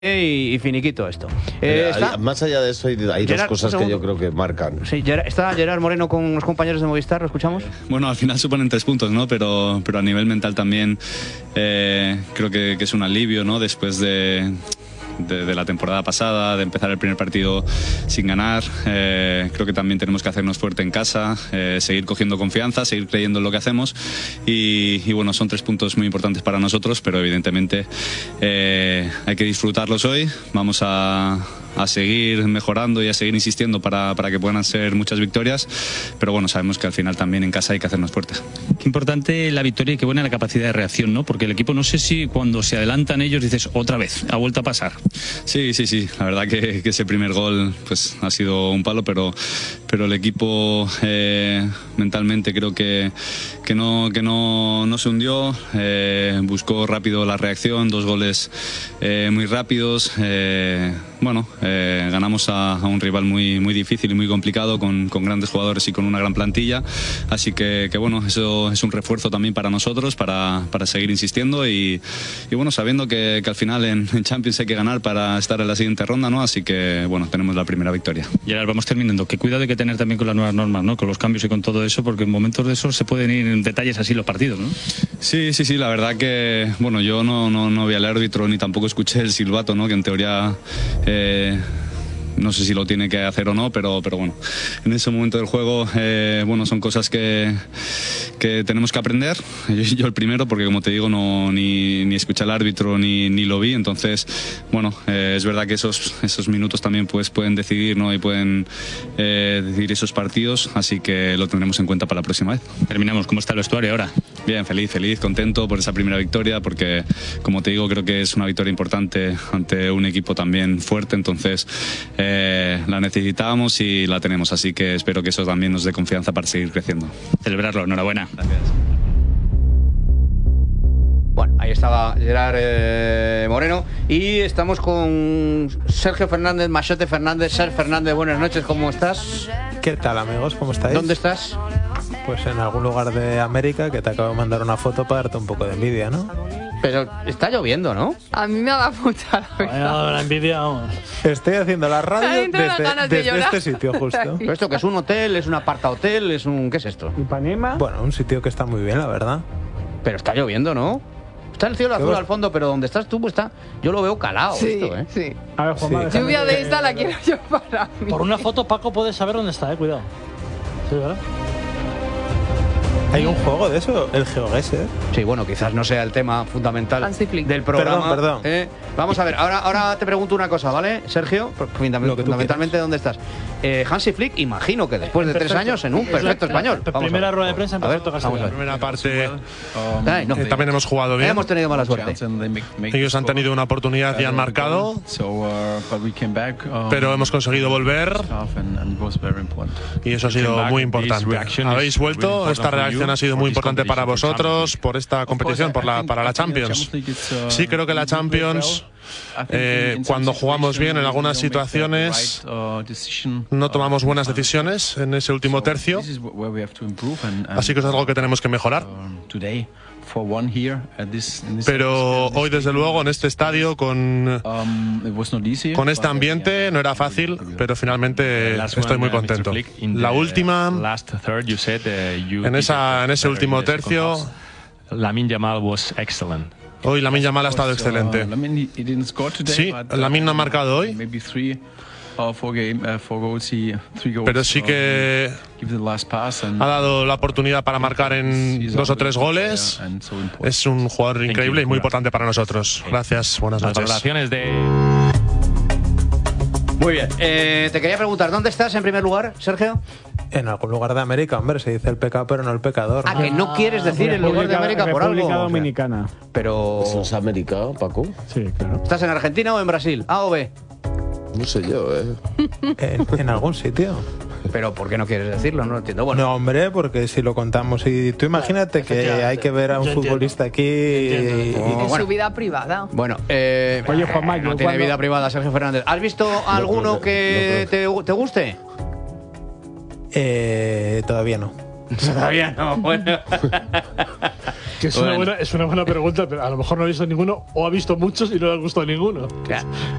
y finiquito esto. Más allá de eso hay Gerard, dos cosas que yo creo que marcan. Sí, está Gerard Moreno con los compañeros de Movistar, ¿lo escuchamos? Bueno, al final suponen 3 puntos, ¿no? Pero a nivel mental también creo que es un alivio, ¿no? Después de la temporada pasada, de empezar el primer partido sin ganar. Creo que también tenemos que hacernos fuerte en casa, seguir cogiendo confianza, seguir creyendo en lo que hacemos y bueno, son 3 puntos muy importantes para nosotros, pero evidentemente hay que disfrutarlos hoy. Vamos a seguir mejorando y a seguir insistiendo para que puedan ser muchas victorias, pero bueno, sabemos que al final también en casa hay que hacernos fuerte. Qué importante la victoria y qué buena la capacidad de reacción, ¿no? Porque el equipo, no sé si cuando se adelantan ellos dices otra vez, ha vuelto a pasar. Sí, la verdad que ese primer gol pues ha sido un palo, pero el equipo mentalmente creo que no se hundió, buscó rápido la reacción, 2 goles muy rápidos, ganamos a un rival muy difícil y muy complicado, con grandes jugadores y con una gran plantilla, así que bueno, eso es un refuerzo también para nosotros, para seguir insistiendo y bueno, sabiendo que al final en Champions hay que ganar para estar en la siguiente ronda, ¿no? Así que bueno, tenemos la primera victoria. Y ahora vamos terminando, que cuidado hay que tener también con las nuevas normas, ¿no? Con los cambios y con todo eso, porque en momentos de esos se pueden ir en detalles así los partidos, ¿no? Sí, la verdad que bueno, yo no vi al árbitro ni tampoco escuché el silbato, ¿no? Que en teoría no sé si lo tiene que hacer o no, pero bueno, en ese momento del juego, son cosas que tenemos que aprender. Yo el primero, porque como te digo, ni escuché al árbitro ni lo vi, entonces, bueno, es verdad que esos minutos también pues pueden decidir, ¿no? Y pueden decidir esos partidos, así que lo tendremos en cuenta para la próxima vez. Terminamos, ¿cómo está el vestuario ahora? Bien, feliz, contento por esa primera victoria, porque como te digo, creo que es una victoria importante ante un equipo también fuerte, entonces la necesitábamos y la tenemos, así que espero que eso también nos dé confianza para seguir creciendo. Celebrarlo, enhorabuena. Gracias. Bueno, ahí estaba Gerard Moreno y estamos con Sergio Fernández, Machote Fernández. Ser Fernández, buenas noches, ¿cómo estás? ¿Qué tal, amigos? ¿Cómo estáis? ¿Dónde estás? Pues en algún lugar de América, que te acabo de mandar una foto para darte un poco de envidia, ¿no? Pero está lloviendo, ¿no? A mí me ha dado mucha la envidia, vamos. Estoy haciendo la radio desde este sitio, justo. ¿Pero esto qué es? ¿Un hotel? ¿Es un aparta-hotel? ¿Qué es esto? ¿Ipanema? Bueno, un sitio que está muy bien, la verdad. Pero está lloviendo, ¿no? Está el cielo azul al fondo, pero donde estás tú, yo lo veo calado. Sí, esto, ¿eh? Sí. A ver, Juanma, Lluvia de esta la quiero yo para mí. Por una foto, Paco puede saber dónde está, cuidado. Sí, ¿verdad? ¿Hay un juego de eso? El GeoGuessr. Sí, bueno, quizás no sea el tema fundamental del programa. Perdón. Vamos a ver, ahora te pregunto una cosa, ¿vale, Sergio? Fundamentalmente, ¿dónde estás? Hansi Flick, imagino que después de 3 años en un perfecto español. Primera rueda de prensa en perfecto castellano. La primera parte también hemos jugado bien. Hemos tenido mala suerte. Ellos han tenido una oportunidad y han marcado, pero hemos conseguido volver y eso ha sido muy importante. Habéis vuelto, esta reacción ha sido muy importante para vosotros por esta competición, para la Champions. Sí, creo que la Champions, cuando jugamos bien en algunas situaciones, no tomamos buenas decisiones en ese último tercio, así que es algo que tenemos que mejorar. Pero hoy, desde luego, en este estadio, con este ambiente, no era fácil, pero finalmente estoy muy contento. La última, en ese último tercio, Lamine Yamal was excellent. Hoy Lamine Yamal ha estado excelente. Sí, Lamine no ha marcado hoy, pero sí que ha dado la oportunidad para marcar en 2 o 3 goles. Es un jugador increíble y muy importante para nosotros. Gracias, buenas noches. Las valoraciones de... Muy bien, te quería preguntar, ¿dónde estás en primer lugar, Sergio? En algún lugar de América, hombre, se dice el pecado pero no el pecador. ¿no? Que no quieres decir el lugar de América por algo. República Dominicana. Pero... ¿Eso es América, Paco? Sí, claro. ¿Estás en Argentina o en Brasil? ¿A o B? No sé yo, En algún sitio. Pero ¿por qué no quieres decirlo? No lo entiendo. Bueno. No, hombre, porque si lo contamos, y tú imagínate que hay que ver a un futbolista aquí En su vida privada. Bueno, oye, Juanma, no tiene vida privada, Sergio Fernández. ¿Has visto alguno que te guste? Todavía no. Todavía no, bueno. Que es una buena pregunta, pero a lo mejor no ha visto ninguno o ha visto muchos y no le ha gustado ninguno.